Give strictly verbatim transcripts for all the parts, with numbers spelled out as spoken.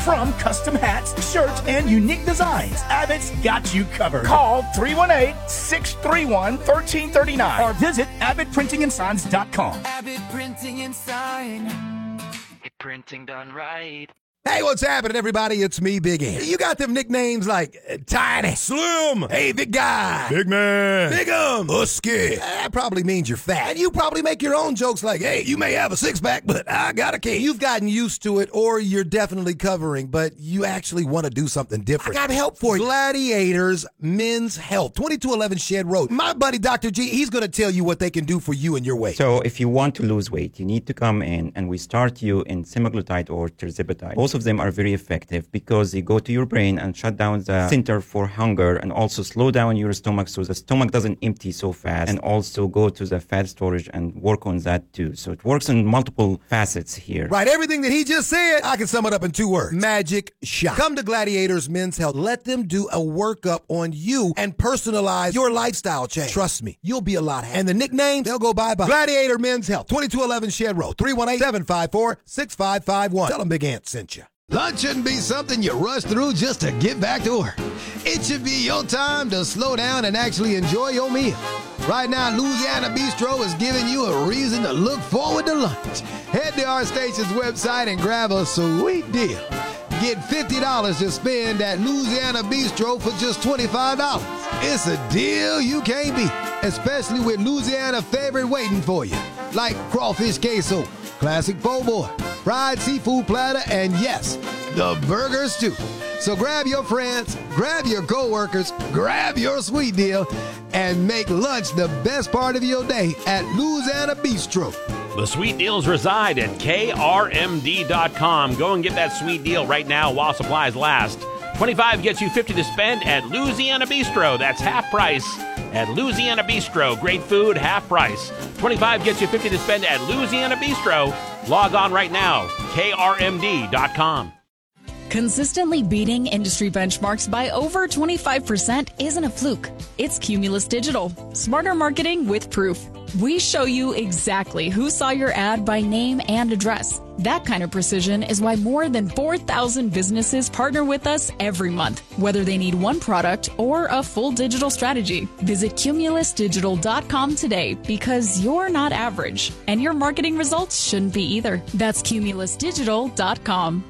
From custom hats, shirts, and unique designs, Abbott's got you covered. Call three one eight, six three one, one three three nine or visit abbott printing and signs dot com. Abbott Printing and Sign. Printing done right. Hey, what's happening, everybody? It's me, Big Ant. You got them nicknames like uh, Tiny, Slim, hey, Big Guy, Big Man, Big Um, Husky. That probably means you're fat. And you probably make your own jokes like, hey, you may have a six-pack, but I got a key. You've gotten used to it, or you're definitely covering, but you actually want to do something different. I got help for you. Gladiators Men's Health, twenty-two eleven Shed Road. My buddy, Doctor G, he's going to tell you what they can do for you and your weight. So if you want to lose weight, you need to come in, and we start you in semaglutide or tirzepatide. Both of them are very effective because they go to your brain and shut down the center for hunger and also slow down your stomach so the stomach doesn't empty so fast, and also go to the fat storage and work on that too. So it works on multiple facets here. Right, everything that he just said, I can sum it up in two words. Magic shot. Come to Gladiators Men's Health. Let them do a workup on you and personalize your lifestyle change. Trust me, you'll be a lot happier. And the nickname, they'll go by by Gladiator Men's Health, twenty-two eleven Shed Road, three one eight, seven five four, six five five one. Tell them Big Ant sent you. Lunch shouldn't be something you rush through just to get back to work. It should be your time to slow down and actually enjoy your meal. Right now, Louisiana Bistro is giving you a reason to look forward to lunch. Head to our station's website and grab a sweet deal. Get fifty dollars to spend at Louisiana Bistro for just twenty-five dollars. It's a deal you can't beat, especially with Louisiana favorite waiting for you, like crawfish queso, classic po' boy, fried seafood platter, and yes, the burgers too. So grab your friends, grab your coworkers, grab your sweet deal, and make lunch the best part of your day at Louisiana Bistro. The sweet deals reside at K R M D dot com. Go and get that sweet deal right now while supplies last. twenty-five gets you fifty to spend at Louisiana Bistro. That's half price at Louisiana Bistro. Great food, half price. twenty-five gets you fifty to spend at Louisiana Bistro. Log on right now, K R M D dot com. Consistently beating industry benchmarks by over twenty-five percent isn't a fluke. It's Cumulus Digital. Smarter marketing with proof. We show you exactly who saw your ad by name and address. That kind of precision is why more than four thousand businesses partner with us every month, whether they need one product or a full digital strategy. Visit Cumulus Digital dot com today because you're not average, and your marketing results shouldn't be either. That's Cumulus Digital dot com.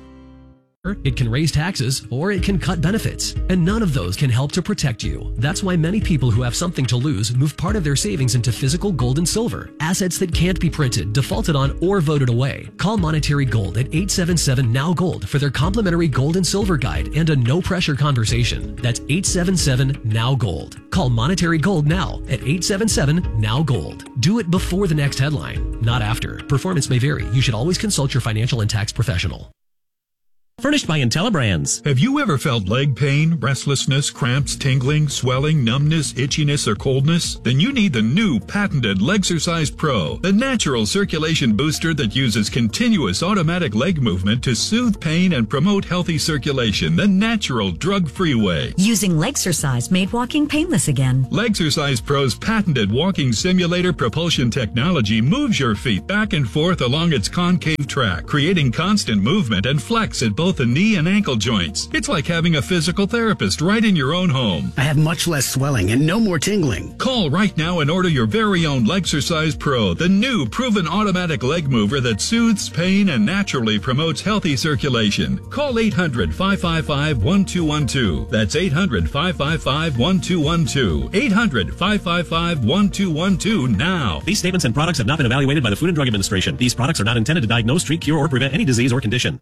It can raise taxes or it can cut benefits, and none of those can help to protect you. That's why many people who have something to lose move part of their savings into physical gold and silver, assets that can't be printed, defaulted on, or voted away. Call Monetary Gold at eight seven seven N O W Gold for their complimentary gold and silver guide and a no-pressure conversation. That's eight seven seven N O W Gold. Call Monetary Gold now at eight seven seven N O W Gold. Do it before the next headline, not after. Performance may vary. You should always consult your financial and tax professional. Furnished by IntelliBrands. Have you ever felt leg pain, restlessness, cramps, tingling, swelling, numbness, itchiness, or coldness? Then you need the new patented Legsercise Pro, the natural circulation booster that uses continuous automatic leg movement to soothe pain and promote healthy circulation the natural, drug-free way. Using Legsercise made walking painless again. Legsercise Pro's patented walking simulator propulsion technology moves your feet back and forth along its concave track, creating constant movement and flex at both the knee and ankle joints. It's like having a physical therapist right in your own home. I have much less swelling and no more tingling. Call right now and order your very own Legsercise Pro, the new proven automatic leg mover that soothes pain and naturally promotes healthy circulation. Call eight hundred, five five five, one two one two. That's eight hundred, five five five, one two one two. eight hundred, five five five, one two one two now. These statements and products have not been evaluated by the Food and Drug Administration. These products are not intended to diagnose, treat, cure, or prevent any disease or condition.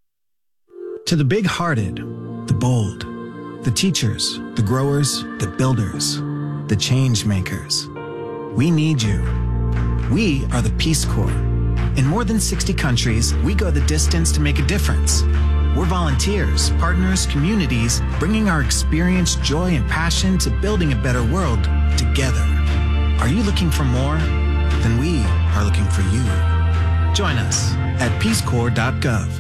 To the big-hearted, the bold, the teachers, the growers, the builders, the change makers, we need you. We are the Peace Corps. In more than sixty countries, we go the distance to make a difference. We're volunteers, partners, communities, bringing our experience, joy, and passion to building a better world together. Are you looking for more? Then we are looking for you. Join us at peace corps dot gov.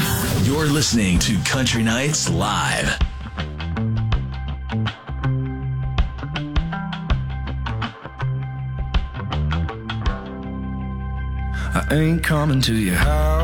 You're listening to Country Nights Live. I ain't coming to your house.